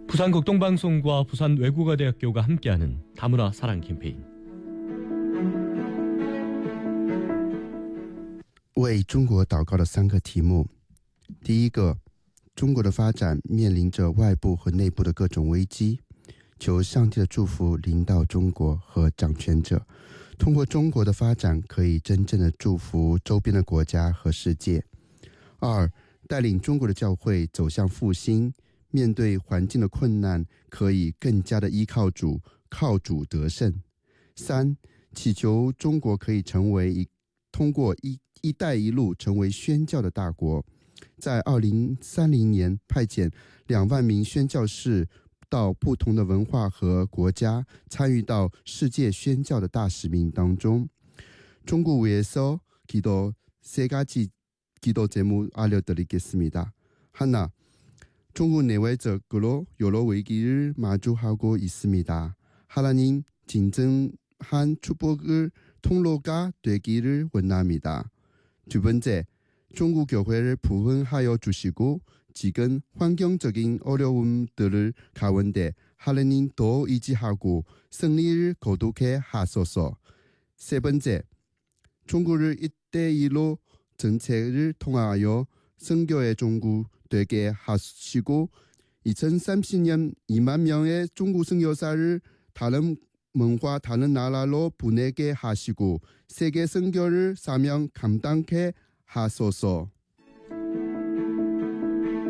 부산극동방송과 부산외국어대학교가 함께하는 다문화 사랑 캠페인. 为中国祷告的3个题目。第一个，中国的发展面临着外部和内部的各种危机，求上帝的祝福临到中国和掌权者，通过中国的发展可以真正的祝福周边的国家和世界。2，带领中国的教会走向复兴，面对环境的困难可以更加的依靠主，靠主得胜。3，祈求中国可以通过一带一路成为宣教的大国，在2030年派遣2万名宣教士到不同的文化和国家，参与到世界宣教的大使命当中。중국위에서 기도 3가지 기도 제목 알려드리겠습니다. 하나, 중국 내외적으로 여러 위기를 마주하고 있습니다. 하나님 진정한 축복을 통로가 되기를 원합니다. 두 번째, 중국 교회를 부흥하여 주시고 지금 환경적인 어려움들 가운데 하나님 더 의지하고 승리를 거두게 하소서. 세 번째, 중국을 이때일로 정책을 통하여 선교의 종국 되게 하시고 2030년 2만 명의 중국 선교사를 다른 문화 다른 나라로 보내게 하시고 세계 선교를 사명 감당케 하소서.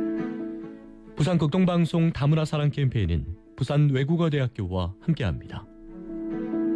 부산극동방송 다문화 사랑 캠페인은 부산외국어대학교와 함께합니다.